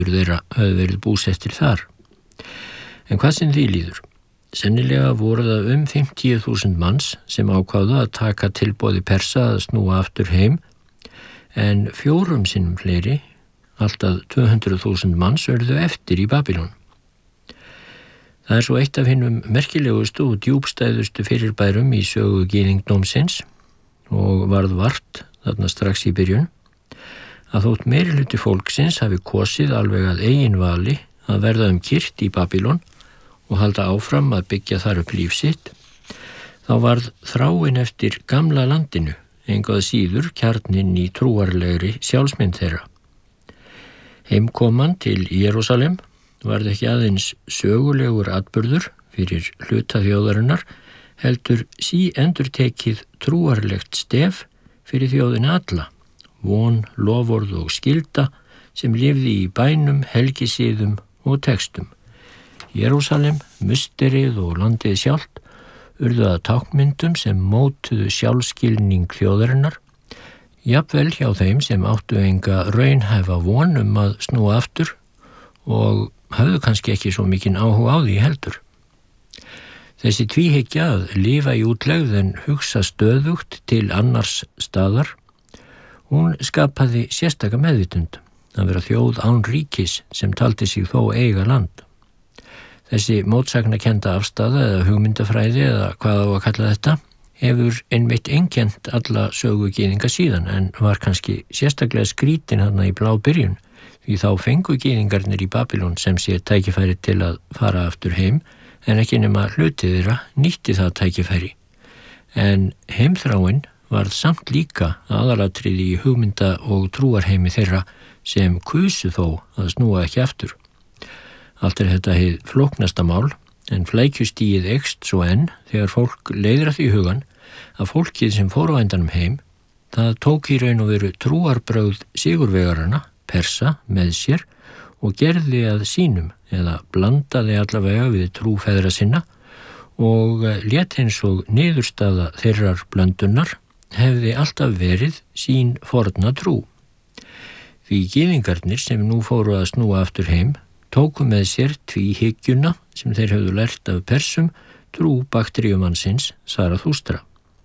þeirra höfðu verið búsettir þar. En hvað sem því líður? Sennilega voru það 50.000 manns sem ákváðu að taka tilboði Persa að snúa aftur heim, en 4 sinnum fleiri, alltaf 200.000 manns, urðu eftir í Babylon. Það er svo eitt af hinum merkilegustu og djúpstæðustu fyrirbærum í sögu gyðingdómsins og varð vart þarna strax í byrjun, að þótt meirihluti fólksins hafi kosið alveg að eigin vali að verða kyrt í Babylon og halda áfram að byggja þar upp líf sitt, þá varð þráin eftir gamla landinu engu að síður kjarninn í trúarlegri sjálfsmynd þeirra. Heimkoman til Jerúsalem varð ekki aðeins sögulegur atburður fyrir hluta þjóðarinnar, heldur endurtekið trúarlegt stef fyrir þjóðina alla, von, loforð og skylda sem lifði í bænum, helgisíðum og textum. Jerúsalem, musterið og landið sjálft urðu að táknmyndum sem mótuðu sjálfskilning þjóðarinnar, jafnvel hjá þeim sem áttu enga raunhæfa von að snúa aftur og hafðu kannski ekki svo mikinn áhuga á því heldur. Þessi tvíhyggja að lifa í útlegð en hugsa stöðugt til annars staðar, hún skapaði sérstaka meðvitund að vera þjóð án ríkis sem taldi sig þó eiga land. Þessi mótsagnakennda afstaða eða hugmyndafræði eða hvað á að kalla þetta hefur einmitt einkennt alla sögu gyðinga síðan, en var kannski sérstaklega skrítin þarna í blábyrjun, því þá fengu gyðingarnir í Babylon sem sé tækifæri til að fara aftur heim, en ekki nema hluti þeirra nýtti það tækifæri. En heimþráin varð samt líka aðalatriði í hugmynda- og trúarheimi þeirra sem kusu þó að snúa ekki aftur. Allt er þetta hið flóknasta mál, en flækjustigið eykst svo enn þegar fólk leiðir að því hugan að fólkið sem fór á endanum heim, það tók í raun og veru trúarbrögð sigurvegarana, Persa, með sér og gerði að sínum eða blandaði allavega við trúfeðra sinna og lét eins og niðurstaða þeirrar blöndunar hefði alltaf verið sín forna trú. Því gyðingarnir sem nú fóru að snúa aftur heim tóku með sér tvíhyggjuna sem þeir höfðu lært af Persum, trú bakteríumannsins Sarathústra.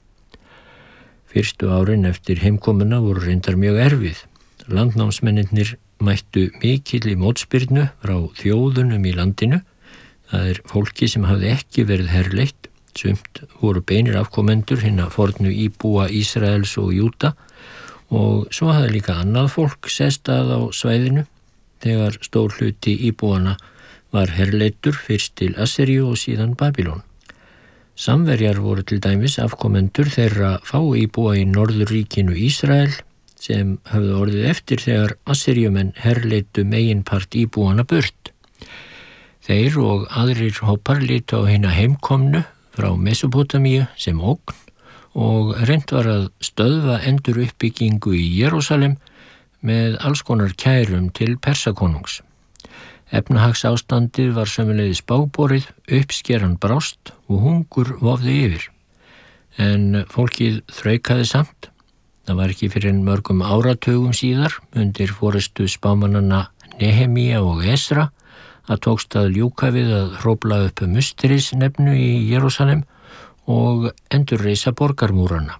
Fyrstu árin eftir heimkomuna voru reyndar mjög erfið. Landnámsmennirnir mættu mikilli mótspyrnu frá þjóðunum í landinu. Það er fólki sem hafði ekki verið herleitt. Sumt voru beinir afkomendur hinna fornu íbúa Ísraels og Júda og svo hafði líka annað fólk sest að á svæðinu þegar stór hluti íbúana var herleittur fyrst til Asseríu og síðan Babylon. Samverjar voru til dæmis afkomendur þeirra fáu íbúa í norðurríkinu Ísrael sem höfðu orðið eftir þegar Asseríumenn herleittu meginpart íbúana burt. Þeir og aðrir hópar litu á hina heimkomnu frá Mesopotamíu sem ógn og reynt var að stöðva endur uppbyggingu í Jerúsalem með alls konar kærum til Persakonungs. Efnahagsástandið var sömuleiðis bágborið, uppskeran brást og hungur vofði yfir. En fólkið þraukaði samt. Það var ekki fyrir mörgum áratugum síðar undir forystu spámannanna Nehemía og Esra að tókst að ljúka við að hrófla upp musterisnefnu í Jerúsalem og endurreisa borgarmúrana.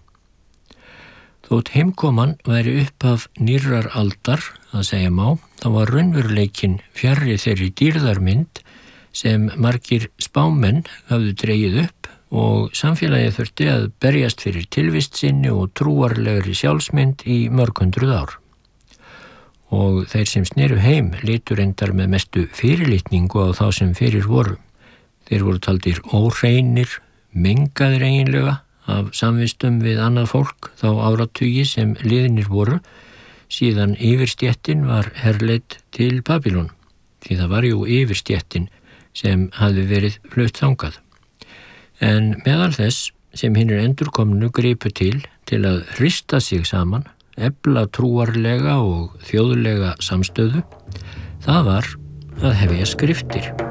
Þótt heimkoman væri upphaf nýrrar aldar, að segja má, þá var raunveruleikinn fjarri þeirri dýrðarmynd sem margir spámenn hafðu dregið upp og samfélagið þurfti að berjast fyrir tilvist sinni og trúarlegri sjálfsmynd í mörg hundruð ár. Og þeir sem sneru heim litu reyndar með mestu fyrirlitningu á þá sem fyrir voru. Þeir voru taldir óhreinir, mengaðir eiginlega af samvistum við annað fólk þá áratugi sem liðnir voru, síðan yfirstéttin var herleidd til Babylon, því það var jú yfirstéttin sem hafði verið flutt þangað. En meðal þess sem hinir endurkomnu gripu til að hrista sig saman, efla trúarlega og þjóðlega samstöðu, það var að hefja skriftir.